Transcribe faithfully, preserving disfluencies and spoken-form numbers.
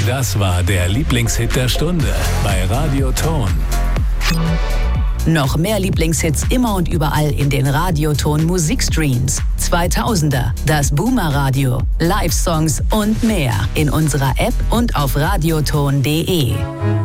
Das war der Lieblingshit der Stunde bei Radio Ton. Noch mehr Lieblingshits immer und überall in den Radioton Musikstreams. zweitausender, das Boomer Radio, Live-Songs und mehr in unserer App und auf radioton punkt de.